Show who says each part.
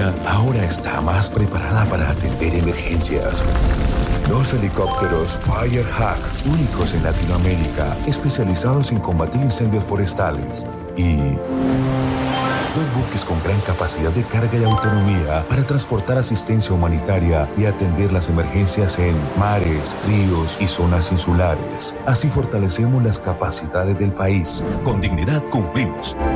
Speaker 1: Colombia ahora está más preparada para atender emergencias. Dos helicópteros Firehawk, únicos en Latinoamérica, especializados en combatir incendios forestales. Y dos buques con gran capacidad de carga y autonomía para transportar asistencia humanitaria y atender las emergencias en mares, ríos y zonas insulares. Así fortalecemos las capacidades del país. Con dignidad cumplimos.